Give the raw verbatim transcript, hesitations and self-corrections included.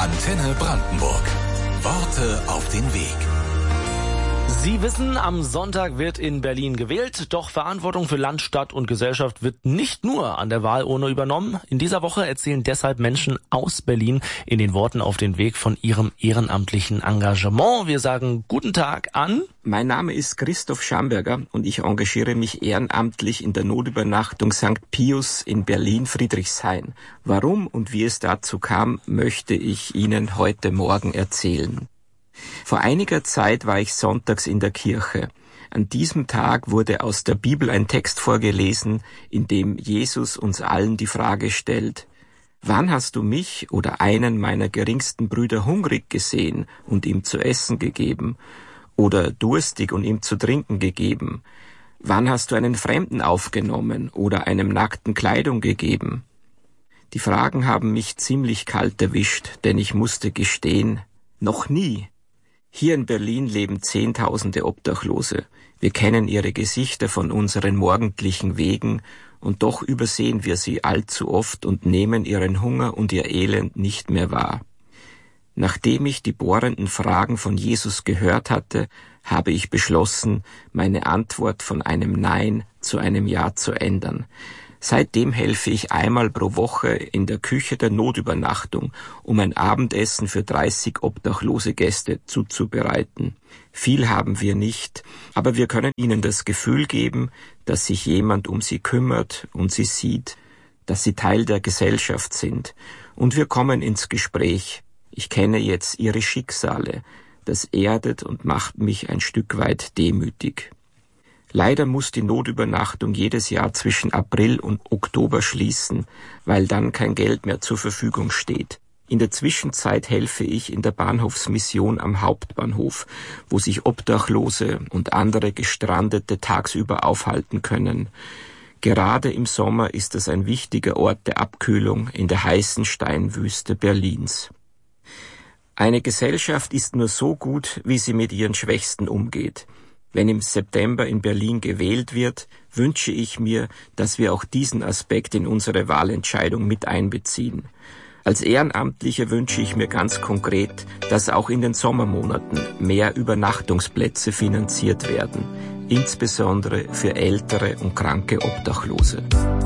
Antenne Brandenburg. Worte auf den Weg. Sie wissen, am Sonntag wird in Berlin gewählt, doch Verantwortung für Land, Stadt und Gesellschaft wird nicht nur an der Wahlurne übernommen. In dieser Woche erzählen deshalb Menschen aus Berlin in den Worten auf den Weg von ihrem ehrenamtlichen Engagement. Wir sagen guten Tag an. Mein Name ist Christoph Schamberger und ich engagiere mich ehrenamtlich in der Notübernachtung Sankt Pius in Berlin-Friedrichshain. Warum und wie es dazu kam, möchte ich Ihnen heute Morgen erzählen. Vor einiger Zeit war ich sonntags in der Kirche. An diesem Tag wurde aus der Bibel ein Text vorgelesen, in dem Jesus uns allen die Frage stellt: Wann hast du mich oder einen meiner geringsten Brüder hungrig gesehen und ihm zu essen gegeben? Oder durstig und ihm zu trinken gegeben? Wann hast du einen Fremden aufgenommen oder einem Nackten Kleidung gegeben? Die Fragen haben mich ziemlich kalt erwischt, denn ich musste gestehen, noch nie. Hier in Berlin leben Zehntausende Obdachlose. Wir kennen ihre Gesichter von unseren morgendlichen Wegen, und doch übersehen wir sie allzu oft und nehmen ihren Hunger und ihr Elend nicht mehr wahr. Nachdem ich die bohrenden Fragen von Jesus gehört hatte, habe ich beschlossen, meine Antwort von einem Nein zu einem Ja zu ändern. Seitdem helfe ich einmal pro Woche in der Küche der Notübernachtung, um ein Abendessen für dreißig obdachlose Gäste zuzubereiten. Viel haben wir nicht, aber wir können ihnen das Gefühl geben, dass sich jemand um sie kümmert und sie sieht, dass sie Teil der Gesellschaft sind. Und wir kommen ins Gespräch. Ich kenne jetzt ihre Schicksale. Das erdet und macht mich ein Stück weit demütig. Leider muss die Notübernachtung jedes Jahr zwischen April und Oktober schließen, weil dann kein Geld mehr zur Verfügung steht. In der Zwischenzeit helfe ich in der Bahnhofsmission am Hauptbahnhof, wo sich Obdachlose und andere Gestrandete tagsüber aufhalten können. Gerade im Sommer ist es ein wichtiger Ort der Abkühlung in der heißen Steinwüste Berlins. Eine Gesellschaft ist nur so gut, wie sie mit ihren Schwächsten umgeht. Wenn im September in Berlin gewählt wird, wünsche ich mir, dass wir auch diesen Aspekt in unsere Wahlentscheidung mit einbeziehen. Als Ehrenamtlicher wünsche ich mir ganz konkret, dass auch in den Sommermonaten mehr Übernachtungsplätze finanziert werden, insbesondere für ältere und kranke Obdachlose.